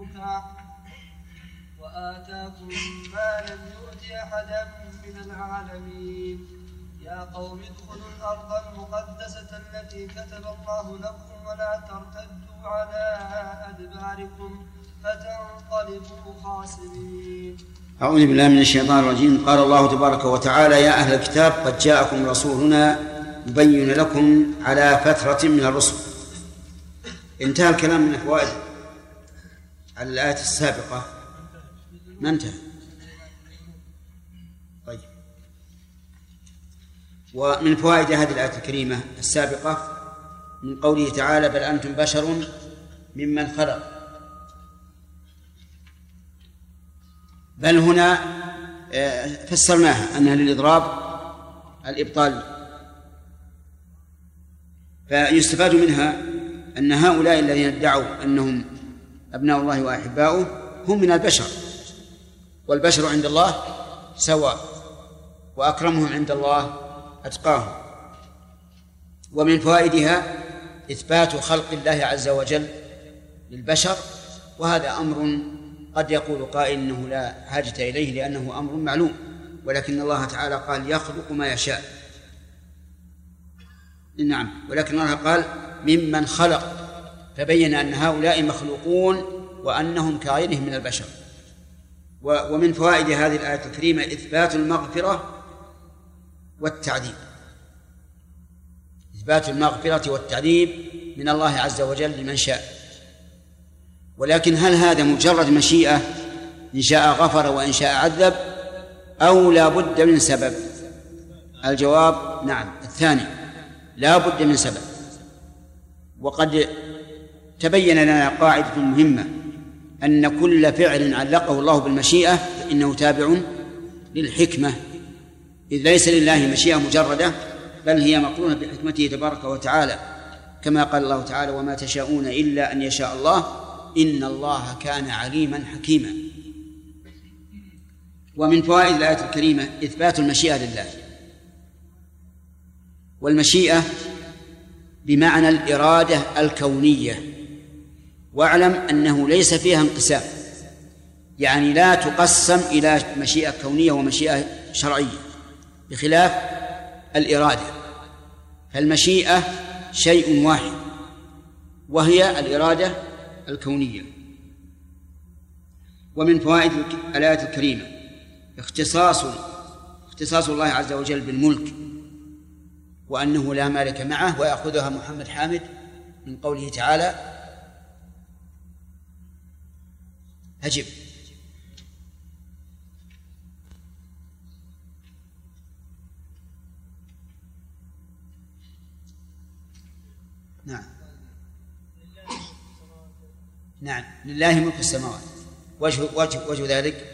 ملوكا وآتاكم ما لم يؤت أحدا من العالمين يا قوم ادخلوا الأرض المقدسة التي كتب الله لكم ولا ترتدوا على أدباركم فتنقلبوا خاسرين. أعوذ بالله من الشيطان الرجيم. قال الله تبارك وتعالى: يا أهل الكتاب قد جاءكم رسولنا يبين لكم على فترة من الرسل. انتهى الكلام من الفوائد على الآية السابقة. ما انتهى؟ طيب. ومن فوائد هذه الآية الكريمة السابقة من قوله تعالى: بل أنتم بشر ممن خلق. بل هنا فسرناها أنها للإضراب الإبطال، فيستفاد منها أن هؤلاء الذين ادعوا أنهم أبناء الله وأحباؤه هم من البشر، والبشر عند الله سواء، وأكرمهم عند الله أتقاهم. ومن فوائدها إثبات خلق الله عز وجل للبشر، وهذا أمر قد يقول قائل إنه لا حاجة إليه لأنه أمر معلوم، ولكن الله تعالى قال: يخلق ما يشاء. نعم، ولكن الله قال: ممن خلق، فبين أن هؤلاء مخلوقون وأنهم كغيرهم من البشر. ومن فوائد هذه الآية الكريمة إثبات المغفرة والتعذيب، إثبات المغفرة والتعذيب من الله عز وجل لمن شاء. ولكن هل هذا مجرد مشيئة، إن شاء غفر وإن شاء عذب، أو لا بد من سبب؟ الجواب نعم، الثاني، لا بد من سبب. وقد تبين لنا قاعدة مهمة، أن كل فعل علقه الله بالمشيئة فإنه تابع للحكمة، إذ ليس لله مشيئة مجردة، بل هي مقرونة بحكمته تبارك وتعالى، كما قال الله تعالى: وما تشاءون إلا أن يشاء الله إن الله كان عليما حكيما. ومن فوائد الآية الكريمة إثبات المشيئة لله، والمشيئة بمعنى الإرادة الكونية، واعلم أنه ليس فيها انقسام، يعني لا تقسم إلى مشيئة كونية ومشيئة شرعية، بخلاف الإرادة، فالمشيئة شيء واحد وهي الإرادة الكونية. ومن فوائد الآية الكريمة اختصاص الله عز وجل بالملك، وأنه لا مالك معه، ويأخذها محمد حامد من قوله تعالى: هجب. نعم، لله ملك السماوات. وجه ذلك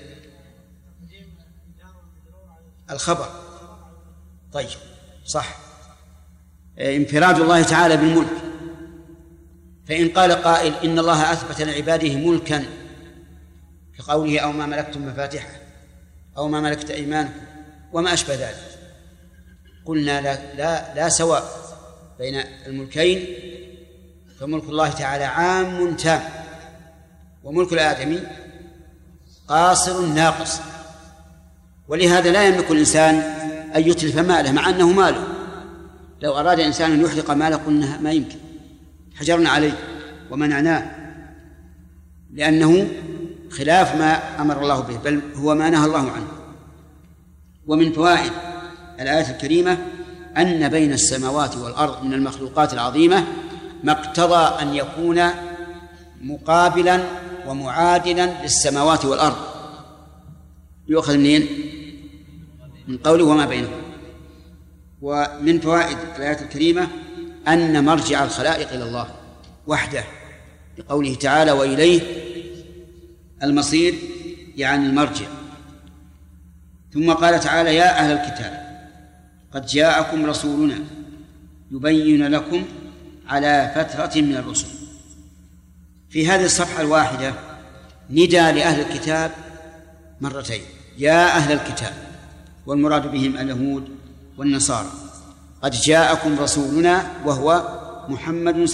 الخبر. طيب، صح، انفراد الله تعالى بالملك. فإن قال قائل إن الله أثبت لعباده ملكا كقوله: أو ما ملكتم مفاتحه، أو ما ملكت أيمانكم، وما أشبه ذلك، قلنا لا سواء بين الملكين، فملك الله تعالى عام تام، وملك الآدمي قاصر ناقص. ولهذا لا يملك الإنسان أن يتلف ماله مع أنه ماله. لو أراد إنسان أن يحرق ماله قلنا ما يمكن، حجرنا عليه ومنعناه، لأنه خلاف ما أمر الله به، بل هو ما نهى الله عنه. ومن فوائد الآية الكريمة أن بين السماوات والأرض من المخلوقات العظيمة ما اقتضى أن يكون مقابلا ومعادلا للسماوات والأرض. يؤخذ منين؟ من قوله: وما بينهم. ومن فوائد الآية الكريمة أن مرجع الخلائق إلى الله وحده، لقوله تعالى: وإليه المصير، يعني المرجع. ثم قال تعالى: يا أهل الكتاب قد جاءكم رسولنا يبين لكم على فترة من الرسل. في هذه الصفحة الواحدة ندى لأهل الكتاب مرتين: يا أهل الكتاب، والمراد بهم اليهود والنصارى. قد جاءكم رسولنا وهو محمد